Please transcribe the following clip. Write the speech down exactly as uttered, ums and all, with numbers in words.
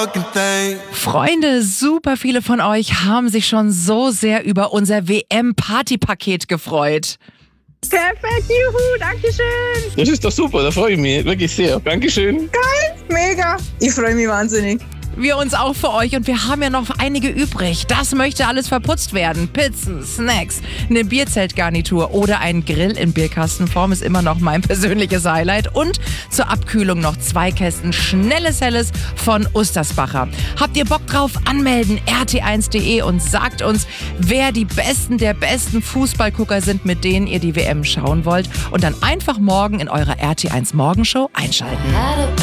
Freunde, super viele von euch haben sich schon so sehr über unser W M-Partypaket gefreut. Perfekt, juhu, dankeschön. Das ist doch super, da freue ich mich wirklich sehr. Dankeschön. Geil, mega. Ich freue mich wahnsinnig. Wir uns auch für euch und wir haben ja noch einige übrig. Das möchte alles verputzt werden. Pizzen, Snacks, eine Bierzeltgarnitur oder ein Grill in Bierkastenform ist immer noch mein persönliches Highlight. Und zur Abkühlung noch zwei Kästen schnelles Helles von Ustersbacher. Habt ihr Bock drauf? Anmelden, r t eins punkt d e und sagt uns, wer die Besten der besten Fußballgucker sind, mit denen ihr die W M schauen wollt. Und dann einfach morgen in eurer R T eins Morgenshow einschalten.